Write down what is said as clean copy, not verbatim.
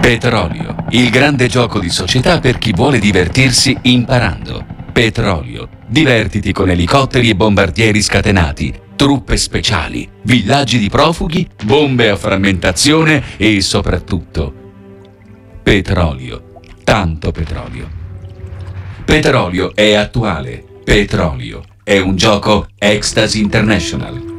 Petrolio, il grande gioco di società per chi vuole divertirsi imparando. Petrolio, divertiti con elicotteri e bombardieri scatenati, truppe speciali, villaggi di profughi, bombe a frammentazione e soprattutto petrolio, tanto petrolio. Petrolio è attuale, Petrolio è un gioco Ecstasy International.